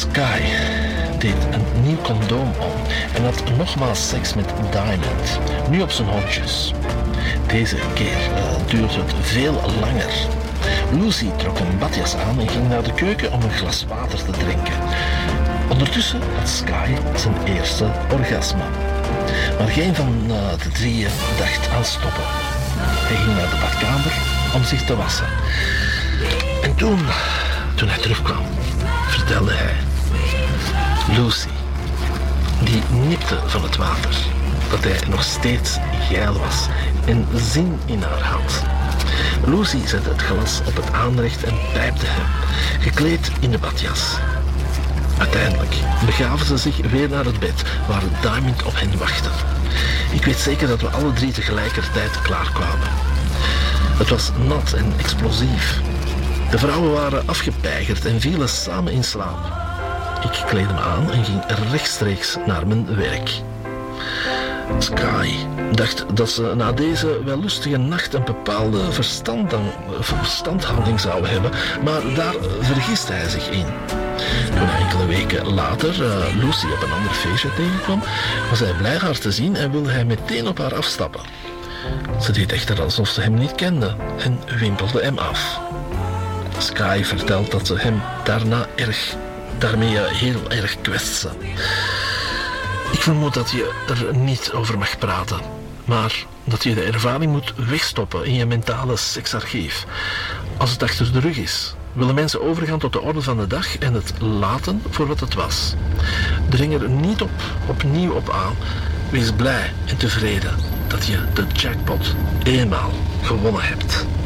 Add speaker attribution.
Speaker 1: Sky deed een nieuw condoom om en had nogmaals seks met Diamond, nu op zijn hondjes. Deze keer duurde het veel langer. Lucy trok een badjas aan en ging naar de keuken om een glas water te drinken. Ondertussen had Sky zijn eerste orgasme. Maar geen van de drieën dacht aan stoppen. Hij ging naar de badkamer om zich te wassen. En toen hij terugkwam, vertelde hij. Lucy, die nipte van het water, dat hij nog steeds geil was en zin in haar had. Lucy zette het glas op het aanrecht en pijpte hem, gekleed in de badjas. Uiteindelijk begaven ze zich weer naar het bed, waar Diamond op hen wachtte. Ik weet zeker dat we alle drie tegelijkertijd klaarkwamen. Het was nat en explosief. De vrouwen waren afgepeigerd en vielen samen in slaap. Ik kleedde me aan en ging rechtstreeks naar mijn werk. Sky dacht dat ze na deze wellustige nacht een bepaalde verstandhouding zou hebben, maar daar vergiste hij zich in. Toen enkele weken later Lucy op een ander feestje tegenkwam, was hij blij haar te zien en wilde hij meteen op haar afstappen. Ze deed echter alsof ze hem niet kende en wimpelde hem af. Sky vertelt dat ze hem daarmee heel erg kwetste. Ik vermoed dat je er niet over mag praten, maar dat je de ervaring moet wegstoppen in je mentale seksarchief. Als het achter de rug is, willen mensen overgaan tot de orde van de dag en het laten voor wat het was. Dring er niet opnieuw op aan. Wees blij en tevreden dat je de jackpot eenmaal gewonnen hebt.